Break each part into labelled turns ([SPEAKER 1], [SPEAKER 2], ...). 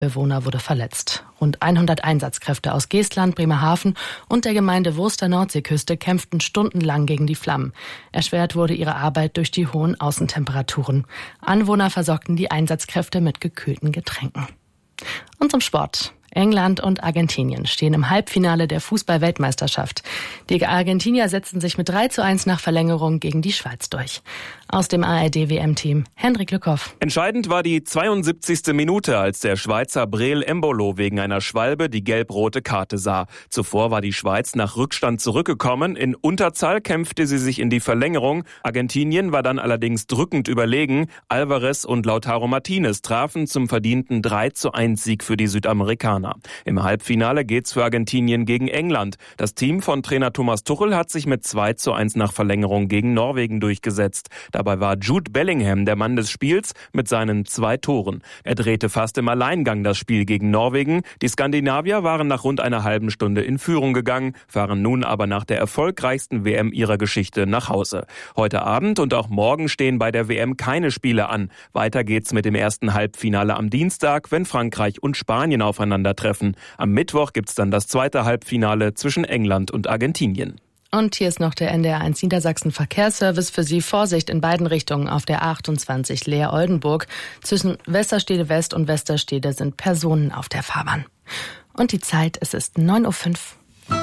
[SPEAKER 1] Bewohner wurde verletzt. Rund 100 Einsatzkräfte aus Geestland, Bremerhaven und der Gemeinde Wurster Nordseeküste kämpften stundenlang gegen die Flammen. Erschwert wurde ihre Arbeit durch die hohen Außentemperaturen. Anwohner versorgten die Einsatzkräfte mit gekühlten Getränken. Und zum Sport. England und Argentinien stehen im Halbfinale der Fußball-Weltmeisterschaft. Die Argentinier setzten sich mit 3:1 nach Verlängerung gegen die Schweiz durch. Aus dem ARD-WM-Team Hendrik Lückhoff.
[SPEAKER 2] Entscheidend war die 72. Minute, als der Schweizer Breel Embolo wegen einer Schwalbe die gelb-rote Karte sah. Zuvor war die Schweiz nach Rückstand zurückgekommen. In Unterzahl kämpfte sie sich in die Verlängerung. Argentinien war dann allerdings drückend überlegen. Alvarez und Lautaro Martinez trafen zum verdienten 3:1 Sieg für die Südamerikaner. Im Halbfinale geht's für Argentinien gegen England. Das Team von Trainer Thomas Tuchel hat sich mit 2:1 nach Verlängerung gegen Norwegen durchgesetzt. Dabei war Jude Bellingham der Mann des Spiels mit seinen 2 Toren. Er drehte fast im Alleingang das Spiel gegen Norwegen. Die Skandinavier waren nach rund einer halben Stunde in Führung gegangen, fahren nun aber nach der erfolgreichsten WM ihrer Geschichte nach Hause. Heute Abend und auch morgen stehen bei der WM keine Spiele an. Weiter geht's mit dem ersten Halbfinale am Dienstag, wenn Frankreich und Spanien aufeinandertreffen. Am Mittwoch gibt's dann das zweite Halbfinale zwischen England und Argentinien.
[SPEAKER 1] Und hier ist noch der NDR1 Niedersachsen Verkehrsservice für Sie. Vorsicht in beiden Richtungen auf der A28 Leer-Oldenburg. Zwischen Westerstede West und Westerstede sind Personen auf der Fahrbahn. Und die Zeit, es ist 9:05 Uhr.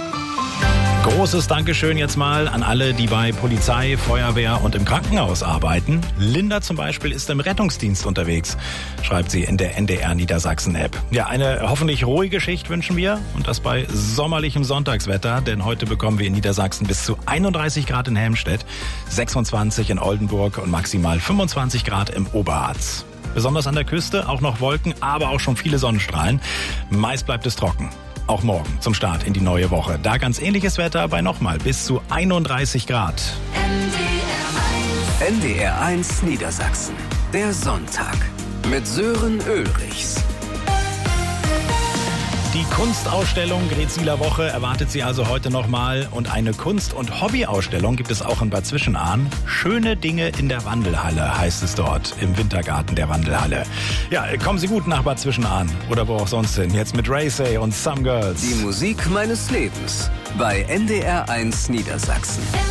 [SPEAKER 3] Großes Dankeschön jetzt mal an alle, die bei Polizei, Feuerwehr und im Krankenhaus arbeiten. Linda zum Beispiel ist im Rettungsdienst unterwegs, schreibt sie in der NDR Niedersachsen-App. Ja, eine hoffentlich ruhige Schicht wünschen wir und das bei sommerlichem Sonntagswetter, denn heute bekommen wir in Niedersachsen bis zu 31 Grad in Helmstedt, 26 in Oldenburg und maximal 25 Grad im Oberharz. Besonders an der Küste auch noch Wolken, aber auch schon viele Sonnenstrahlen. Meist bleibt es trocken. Auch morgen zum Start in die neue Woche. Da ganz ähnliches Wetter bei nochmal bis zu 31 Grad.
[SPEAKER 4] NDR1 Niedersachsen. Der Sonntag mit Sören Ulrichs.
[SPEAKER 3] Die Kunstausstellung Grezieler Woche erwartet Sie also heute nochmal. Und eine Kunst- und Hobbyausstellung gibt es auch in Bad Zwischenahn. Schöne Dinge in der Wandelhalle heißt es dort, im Wintergarten der Wandelhalle. Ja, kommen Sie gut nach Bad Zwischenahn oder wo auch sonst hin. Jetzt mit Ray Say und Some Girls.
[SPEAKER 4] Die Musik meines Lebens bei NDR1 Niedersachsen.